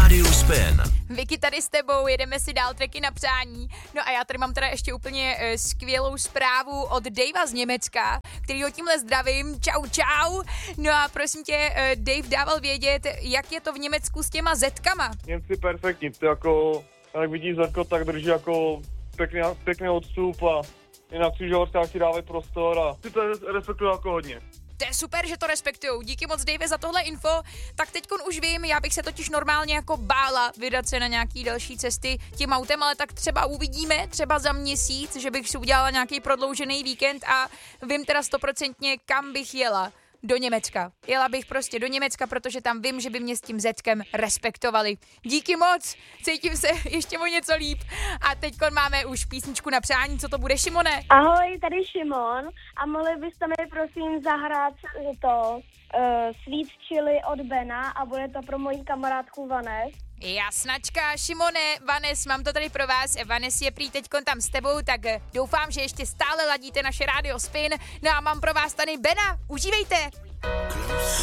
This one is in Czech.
Rádio Spin. Vicky, tady s tebou, jedeme si dál tracky na přání. No a já tady mám teda ještě úplně skvělou zprávu od Davea z Německa, kterýho tímhle zdravím. Čau, čau. No a prosím tě, Dave dával vědět, jak je to v Německu s těma zetkama. Němci perfektní, ty jako, jak vidíš zetko, tak drží jako pěkný odstup a jinak křižovatkách ti dávají prostor a ty to respektují jako hodně. To je super, že to respektujou. Díky moc, Dave, za tohle info. Tak teďkon už vím, já bych se totiž normálně jako bála vydat se na nějaký další cesty tím autem, ale tak třeba uvidíme, třeba za měsíc, že bych si udělala nějaký prodloužený víkend a vím teda 100% kam bych jela. Do Německa. Jela bych prostě do Německa, protože tam vím, že by mě s tím zetkem respektovali. Díky moc, cítím se ještě o něco líp. A teďkon máme už písničku na přání, co to bude, Šimone? Ahoj, tady Šimon a mohli byste mi prosím zahrát to Sweet Chili od Bena a bude to pro moji kamarádku Vanes. Jasnačka, Šimone, Vanes, mám to tady pro vás. Vanes je prý teďkon tam s tebou, tak doufám, že ještě stále ladíte naše Rádio Spin. No a mám pro vás tady Bena, užívejte!